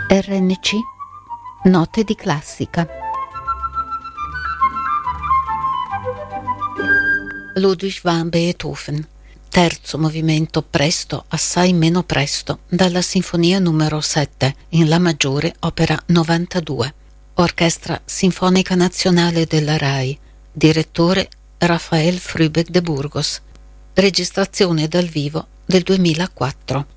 RNC Note di classica. Ludwig van Beethoven, terzo movimento presto, assai meno presto, dalla Sinfonia numero 7 in La maggiore, opera 92. Orchestra Sinfonica Nazionale della RAI. Direttore Rafael Frübeck de Burgos. Registrazione dal vivo del 2004.